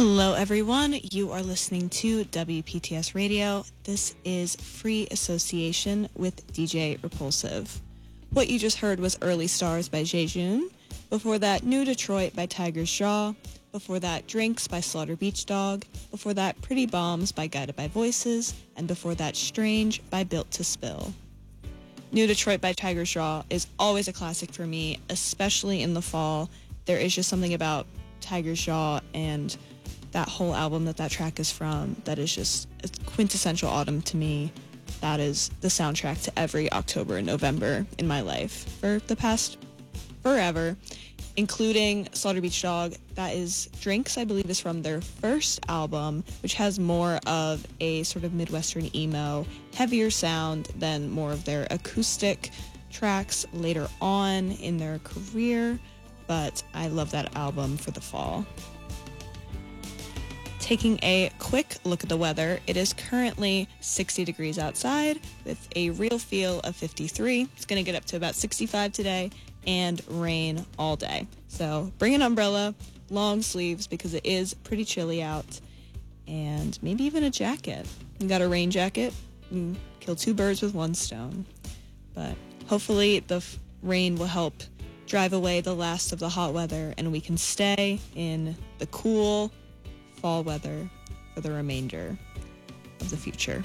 Hello, everyone. You are listening to WPTS Radio. This is Free Association with DJ Repulsive. What you just heard was Early Stars by Jejun. Before that, New Detroit by Tiger's Jaw. Before that, Drinks by Slaughter Beach Dog. Before that, Pretty Bombs by Guided by Voices. And before that, Strange by Built to Spill. New Detroit by Tiger's Jaw is always a classic for me, especially in the fall. There is just something about Tiger's Jaw and that whole album that track is from that is just quintessential autumn to me. That is the soundtrack to every October and November in my life for the past forever, including Slaughter Beach Dog. That is Drinks, I believe, is from their first album, which has more of a sort of Midwestern emo, heavier sound than more of their acoustic tracks later on in their career. But I love that album for the fall. Taking a quick look at the weather, it is currently 60 degrees outside with a real feel of 53. It's going to get up to about 65 today and rain all day. So bring an umbrella, long sleeves because it is pretty chilly out, and maybe even a jacket. You got a rain jacket, you kill two birds with one stone. But hopefully the rain will help drive away the last of the hot weather and we can stay in the cool fall weather for the remainder of the future.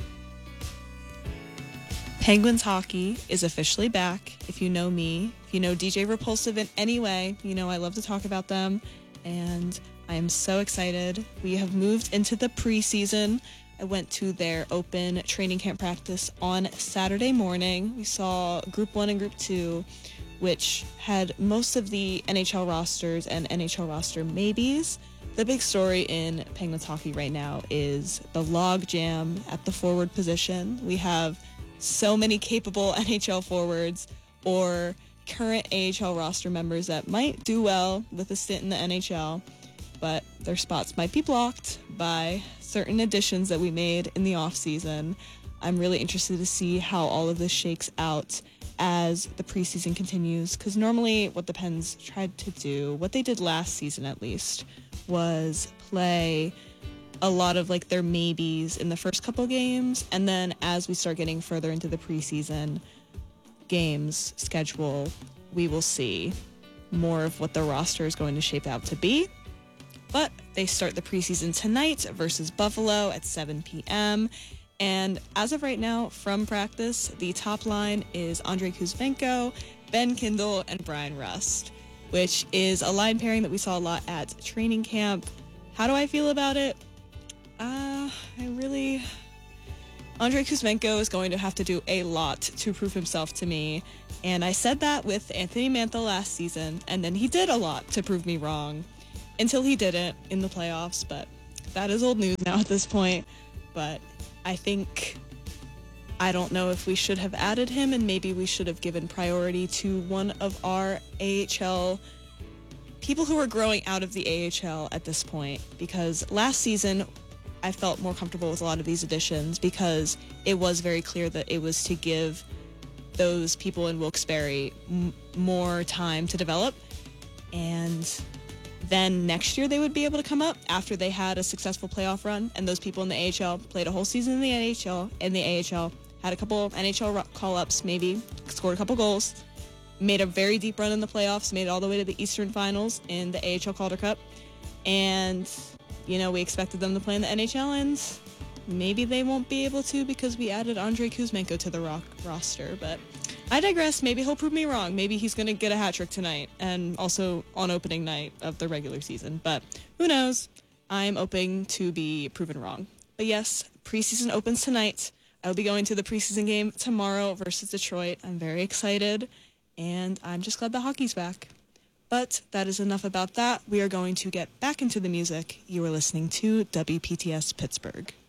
Penguins hockey is officially back. If you know me, if you know DJ Repulsive in any way, you know I love to talk about them, and I am so excited. We have moved into the preseason. I went to their open training camp practice on Saturday morning. We saw Group 1 and Group 2, which had most of the NHL rosters and NHL roster maybes. The big story in Penguins hockey right now is the log jam at the forward position. We have so many capable NHL forwards or current AHL roster members that might do well with a stint in the NHL, but their spots might be blocked by certain additions that we made in the offseason. I'm really interested to see how all of this shakes out as the preseason continues, because normally what the Pens tried to do, what they did last season at least, was play a lot of like their maybes in the first couple games, and then as we start getting further into the preseason games schedule, we will see more of what the roster is going to shape out to be. But they start the preseason tonight versus Buffalo at 7 p.m. And as of right now, from practice, the top line is Andrei Kuzmenko, Ben Kindle, and Brian Rust, which is a line pairing that we saw a lot at training camp. How do I feel about it? Andrei Kuzmenko is going to have to do a lot to prove himself to me. And I said that with Anthony Mantha last season, and then he did a lot to prove me wrong until he didn't in the playoffs, but that is old news now at this point. But I don't know if we should have added him, and maybe we should have given priority to one of our AHL people who are growing out of the AHL at this point, because last season I felt more comfortable with a lot of these additions because it was very clear that it was to give those people in Wilkes-Barre more time to develop, and then next year they would be able to come up after they had a successful playoff run, and those people in the AHL played a whole season in the NHL, and the AHL had a couple NHL call-ups, maybe scored a couple goals, made a very deep run in the playoffs, made it all the way to the Eastern Finals in the AHL Calder Cup, and we expected them to play in the NHL, and maybe they won't be able to because we added Andrei Kuzmenko to the roster. But I digress. Maybe he'll prove me wrong. Maybe he's going to get a hat trick tonight and also on opening night of the regular season. But who knows? I'm hoping to be proven wrong. But yes, preseason opens tonight. I'll be going to the preseason game tomorrow versus Detroit. I'm very excited, and I'm just glad the hockey's back. But that is enough about that. We are going to get back into the music. You are listening to WPTS Pittsburgh.